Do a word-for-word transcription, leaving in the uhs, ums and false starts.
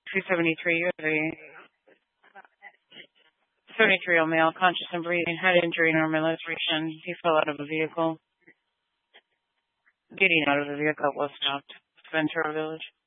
two seventy-three, you have a seventy-three-year-old male, conscious and breathing, head injury, normalization. He fell out of a vehicle. Getting out of the vehicle was stopped. Ventura Village.